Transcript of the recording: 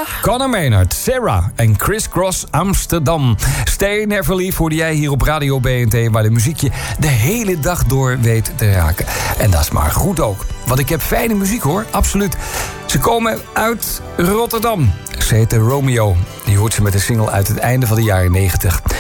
Conor Maynard, Sarah en Criss Cross Amsterdam. Stay Never Leave hoorde jij hier op Radio BNT... waar de muziek je de hele dag door weet te raken. En dat is maar goed ook. Want ik heb fijne muziek hoor, absoluut. Ze komen uit Rotterdam. Ze heette Romeo. Die hoort ze met een single uit het einde van de jaren 90.